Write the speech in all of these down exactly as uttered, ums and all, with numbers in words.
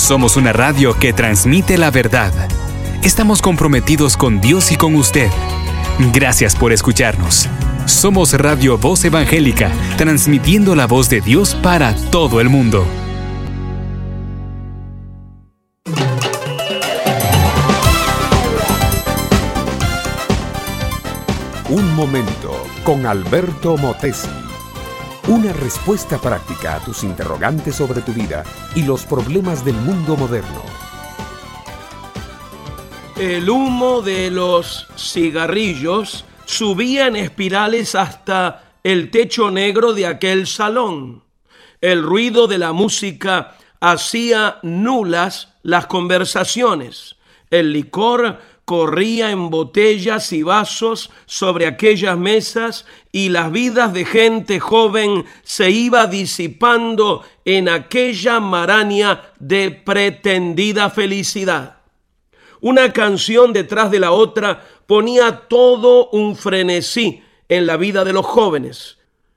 Somos una radio que transmite la verdad. Estamos comprometidos con Dios y con usted. Gracias por escucharnos. Somos Radio Voz Evangélica, transmitiendo la voz de Dios para todo el mundo. Un momento con Alberto Motesi. Una respuesta práctica a tus interrogantes sobre tu vida y los problemas del mundo moderno. El humo de los cigarrillos subía en espirales hasta el techo negro de aquel salón. El ruido de la música hacía nulas las conversaciones. El licor corría en botellas y vasos sobre aquellas mesas y las vidas de gente joven se iba disipando en aquella maraña de pretendida felicidad. Una canción detrás de la otra ponía todo un frenesí en la vida de los jóvenes.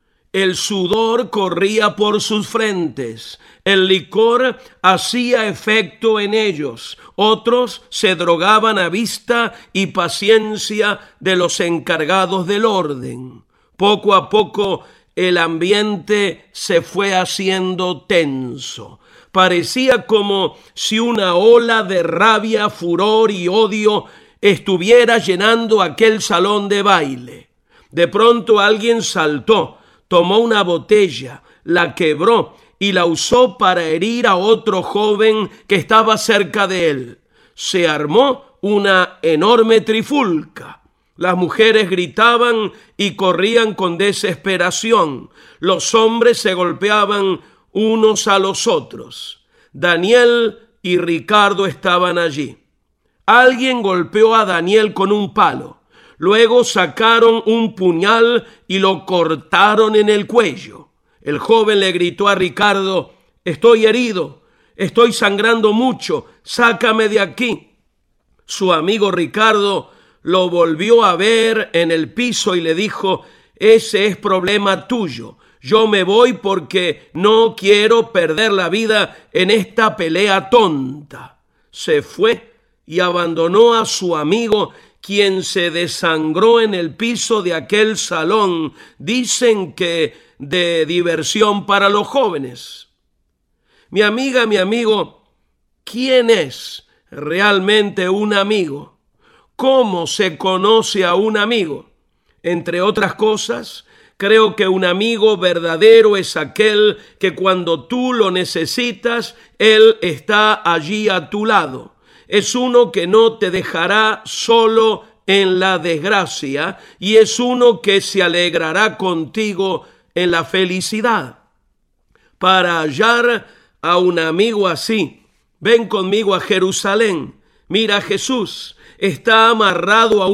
El sudor corría por sus frentes, el licor hacía efecto en ellos, otros se drogaban a vista y paciencia de los encargados del orden. Poco a poco el ambiente se fue haciendo tenso. Parecía como si una ola de rabia, furor y odio estuviera llenando aquel salón de baile. De pronto alguien saltó, tomó una botella, la quebró y la usó para herir a otro joven que estaba cerca de él. Se armó una enorme trifulca. Las mujeres gritaban y corrían con desesperación. Los hombres se golpeaban unos a los otros. Daniel y Ricardo estaban allí. Alguien golpeó a Daniel con un palo. Luego sacaron un puñal y lo cortaron en el cuello. El joven le gritó a Ricardo: «Estoy herido, estoy sangrando mucho, sácame de aquí». Su amigo Ricardo lo volvió a ver en el piso y le dijo: «Ese es problema tuyo. Yo me voy porque no quiero perder la vida en esta pelea tonta». Se fue y abandonó a su amigo, quien se desangró en el piso de aquel salón, dicen que de diversión para los jóvenes. Mi amiga, mi amigo, ¿quién es realmente un amigo? ¿Cómo se conoce a un amigo? Entre otras cosas, creo que un amigo verdadero es aquel que cuando tú lo necesitas, él está allí a tu lado. Es uno que no te dejará solo en la desgracia y es uno que se alegrará contigo en la felicidad. Para hallar a un amigo así, ven conmigo a Jerusalén. Mira, Jesús está amarrado a un